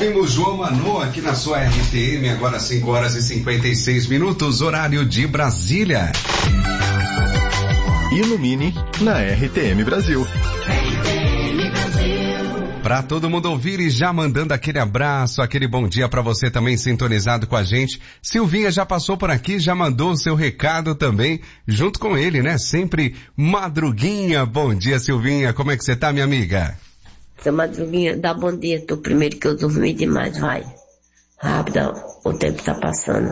Temos João Manu aqui na sua RTM, agora 5 horas e 56 minutos, horário de Brasília. Ilumine na RTM Brasil. Para todo mundo ouvir e já mandando aquele abraço, aquele bom dia para você também sintonizado com a gente. Silvinha já passou por aqui, já mandou o seu recado também, junto com ele, né? Sempre Madruguinha. Bom dia, Silvinha. Como é que você tá, minha amiga? Seu Madruguinha, dá bom dia. Tu primeiro que eu dormi demais, vai. Rápido, o tempo tá passando.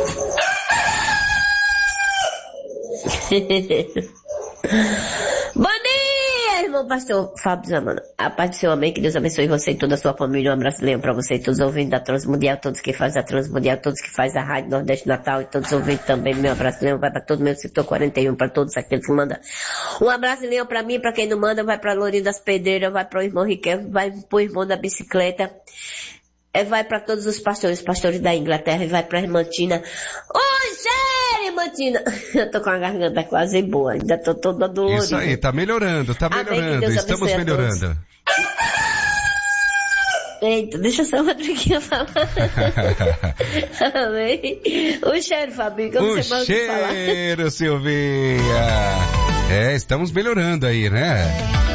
Bom dia, irmão pastor Fábio Zamana. A paz do seu amém, que Deus abençoe você e toda a sua família. Um abraço leão pra você e todos os ouvintes da Transmundial, todos que fazem a Transmundial, todos que fazem a Rádio Nordeste Natal e todos os ouvintes também. Meu abraço leão vai pra todo o meu setor 41, pra todos aqueles que mandam. Um abraço leão pra mim, pra quem não manda, vai pra Lourinho das Pedreiras, vai pro irmão Riquelme, vai pro irmão da bicicleta. Vai para todos os pastores da Inglaterra, e vai para a Irmantina. Ô, Irmantina! Eu tô com a garganta quase boa, ainda tô toda dolorida. Isso aí, tá melhorando, estamos melhorando. Eita, deixa só o Rodriguinho falar. Amém. O cheiro, Fabinho, como você manda falar? O cheiro, Silvinha. Estamos melhorando aí, né?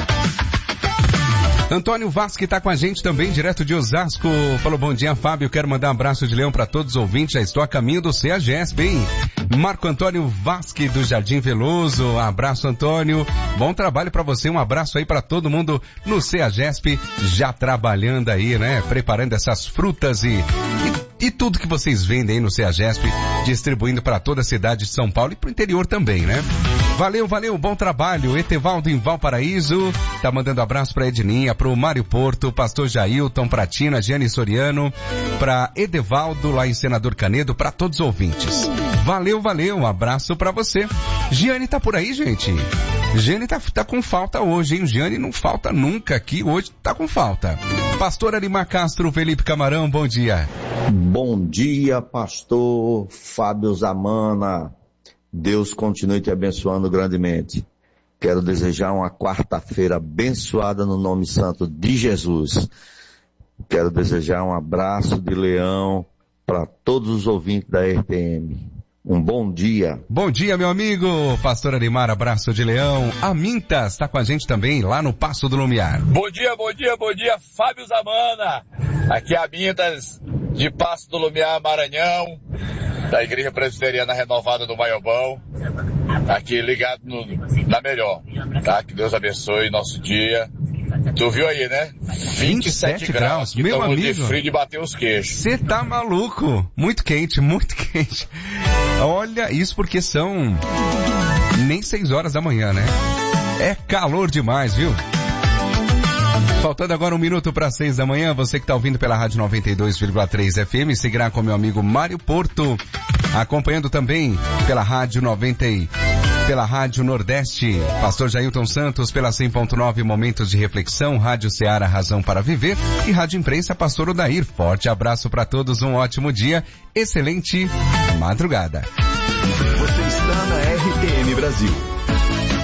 Antônio Vasque tá com a gente também, direto de Osasco. Falou, bom dia, Fábio. Quero mandar um abraço de leão para todos os ouvintes. Já estou a caminho do CEAGESP, hein? Marco Antônio Vasque, do Jardim Veloso. Abraço, Antônio. Bom trabalho para você. Um abraço aí para todo mundo no CEAGESP, já trabalhando aí, né? Preparando essas frutas e tudo que vocês vendem aí no CEAGESP, distribuindo para toda a cidade de São Paulo e pro interior também, né? Valeu, bom trabalho. Etevaldo em Valparaíso, tá mandando abraço pra Edninha, pro Mário Porto, Pastor Jailton, pra Tina, Giane Soriano, pra Edevaldo, lá em Senador Canedo, pra todos os ouvintes. Valeu, um abraço pra você. Giane tá por aí, gente? Giane tá com falta hoje, hein? Giane não falta nunca aqui, hoje tá com falta. Pastor Arimar Castro, Felipe Camarão, bom dia. Bom dia, pastor Fábio Zamana. Deus continue te abençoando grandemente. Quero desejar uma quarta-feira abençoada no nome santo de Jesus. Quero desejar um abraço de leão para todos os ouvintes da RTM. Um bom dia. Bom dia, meu amigo. Pastor Arimar, abraço de leão. A Mintas está com a gente também lá no Passo do Lumiar. Bom dia, Fábio Zamana. Aqui é a Mintas de Passo do Lumiar, Maranhão, da Igreja Presbiteriana Renovada do Maiobão. Aqui ligado na melhor, tá? Que Deus abençoe nosso dia. Tu viu aí, né? 27 graus. Meu amigo. De frio de bater os queixos. Você tá maluco? Muito quente. Olha, isso porque são nem 6 horas da manhã, né? É calor demais, viu? Faltando agora 1 minuto para 6 da manhã, você que está ouvindo pela Rádio 92,3 FM, seguirá com meu amigo Mário Porto, acompanhando também pela Rádio pela Rádio Nordeste, Pastor Jailton Santos, pela 100.9 Momentos de Reflexão, Rádio Ceará Razão para Viver e Rádio Imprensa Pastor Odair. Forte abraço para todos, um ótimo dia, excelente madrugada. Você está na RTM Brasil.